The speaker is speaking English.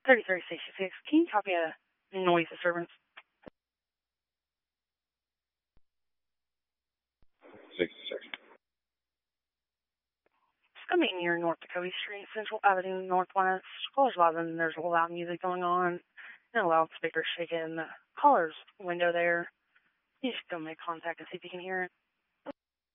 3366, can you copy a noise disturbance? 66. It's going to be near North Dakota Street, Central Avenue, Northwest. Caller's loud, and there's a loud music going on, and a loudspeaker shaking the caller's window there. You just go make contact and see if you can hear it.